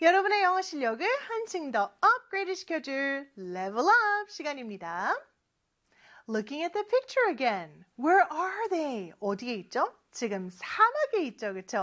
여러분의 영어 실력을 한층 더 업그레이드 시켜줄 Level Up 시간입니다. Looking at the picture again. Where are they? 어디에 있죠? 지금 사막에 있죠, 그쵸?